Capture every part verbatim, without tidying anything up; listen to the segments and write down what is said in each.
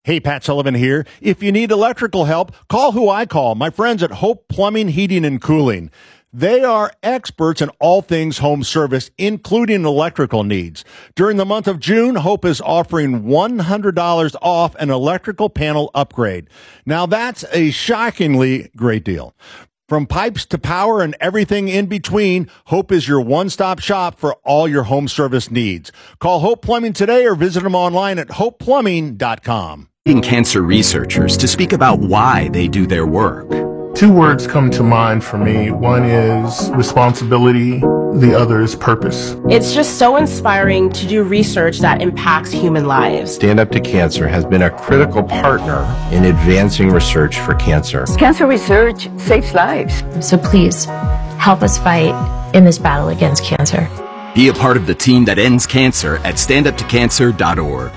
Hey, Pat Sullivan here. If you need electrical help, call who I call, my friends at Hope Plumbing, Heating, and Cooling. They are experts in all things home service, including electrical needs. During the month of June, Hope is offering one hundred dollars off an electrical panel upgrade. Now, that's a shockingly great deal. From pipes to power and everything in between, Hope is your one-stop shop for all your home service needs. Call Hope Plumbing today or visit them online at hope plumbing dot com. Cancer researchers to speak about why they do their work. Two words come to mind for me. One is responsibility, the other is purpose. It's just so inspiring to do research that impacts human lives. Stand Up to Cancer has been a critical partner in advancing research for cancer. Cancer research saves lives. So please, help us fight in this battle against cancer. Be a part of the team that ends cancer at stand up to cancer dot org.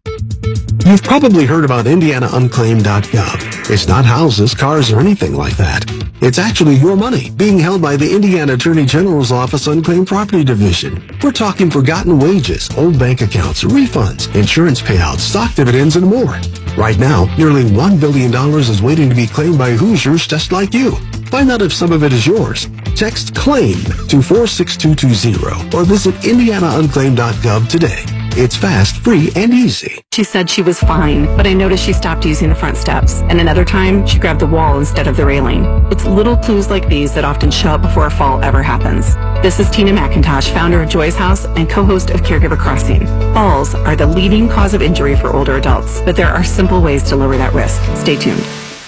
You've probably heard about indiana unclaimed dot gov. It's not houses, cars, or anything like that. It's actually your money being held by the Indiana Attorney General's Office Unclaimed Property Division. We're talking forgotten wages, old bank accounts, refunds, insurance payouts, stock dividends, and more. Right now, nearly one billion dollars is waiting to be claimed by Hoosiers just like you. Find out if some of it is yours. Text CLAIM to four six two two zero or visit indiana unclaimed dot gov today. It's fast, free, and easy. She said she was fine, but I noticed she stopped using the front steps. And another time, she grabbed the wall instead of the railing. It's little clues like these that often show up before a fall ever happens. This is Tina McIntosh, founder of Joy's House and co-host of Caregiver Crossing. Falls are the leading cause of injury for older adults, but there are simple ways to lower that risk. Stay tuned.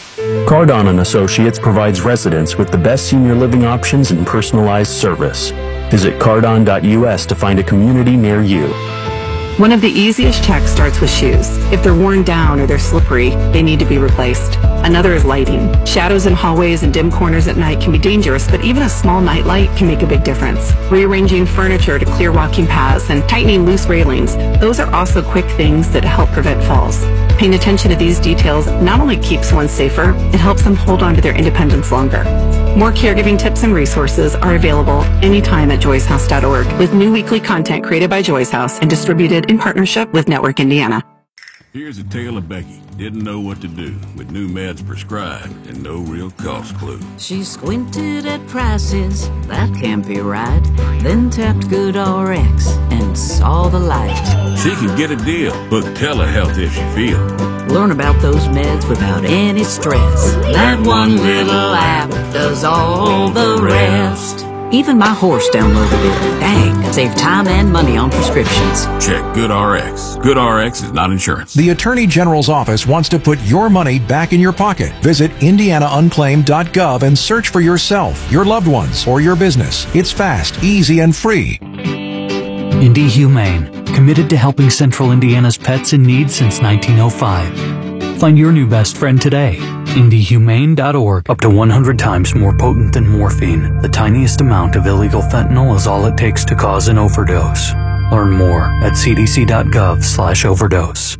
Cardon and Associates provides residents with the best senior living options and personalized service. Visit cardon dot U S to find a community near you. One of the easiest checks starts with shoes. If they're worn down or they're slippery, they need to be replaced. Another is lighting. Shadows in hallways and dim corners at night can be dangerous, but even a small nightlight can make a big difference. Rearranging furniture to clear walking paths and tightening loose railings, those are also quick things that help prevent falls. Paying attention to these details not only keeps one safer, it helps them hold on to their independence longer. More caregiving tips and resources are available anytime at joys house dot org, with new weekly content created by Joy's House and distributed in partnership with Network Indiana. Here's a tale of Becky. Didn't know what to do with new meds prescribed and no real cost clue. She squinted at prices, that can't be right. Then tapped Good R X and saw the light. She can get a deal. Book telehealth if she feels. Learn about those meds without any stress. That one little app does all the rest. Even my horse downloaded it. Dang, save time and money on prescriptions. Check Good R X. Good R X is not insurance. The Attorney General's office wants to put your money back in your pocket. Visit indiana unclaimed dot gov and search for yourself, your loved ones, or your business. It's fast, easy, and free. Indy Humane, committed to helping Central Indiana's pets in need since nineteen oh five. Find your new best friend today. indy humane dot org. Up to one hundred times more potent than morphine, the tiniest amount of illegal fentanyl is all it takes to cause an overdose. Learn more at c d c dot gov slash overdose.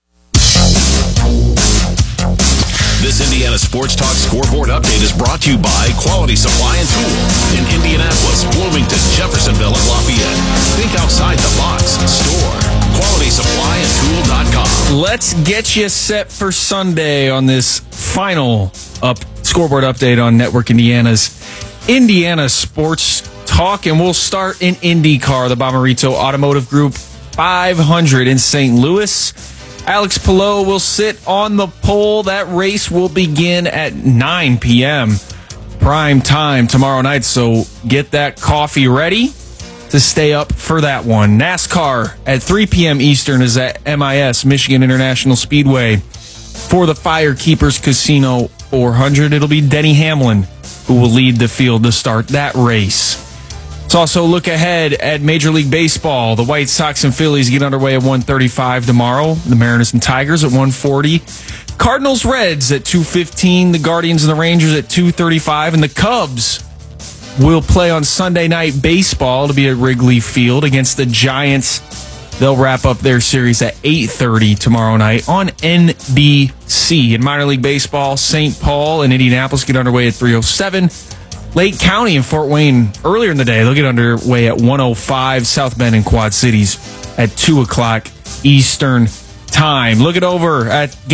This Indiana Sports Talk Scoreboard Update is brought to you by Quality Supply and Tool in Indianapolis, Bloomington, Jeffersonville, and Lafayette. Think outside the box. Store quality supply and tool dot com. Let's get you set for Sunday on this final up scoreboard update on Network Indiana's Indiana Sports Talk, and we'll start in IndyCar, the Bomarito Automotive Group five hundred in Saint Louis. Alex Palou will sit on the pole. That race will begin at nine p.m. prime time tomorrow night, so get that coffee ready to stay up for that one. NASCAR at three p.m. Eastern is at M I S, Michigan International Speedway. For the Firekeepers Casino four hundred, it'll be Denny Hamlin who will lead the field to start that race. Let's also look ahead at Major League Baseball. The White Sox and Phillies get underway at one thirty-five tomorrow. The Mariners and Tigers at one forty. Cardinals Reds at two fifteen. The Guardians and the Rangers at two thirty-five. And the Cubs will play on Sunday Night Baseball to be at Wrigley Field against the Giants. They'll wrap up their series at eight thirty tomorrow night on N B C. In minor league baseball, Saint Paul and Indianapolis get underway at three oh seven. Lake County and Fort Wayne earlier in the day, they'll get underway at one oh five. South Bend and Quad Cities at two o'clock Eastern time. Look it over at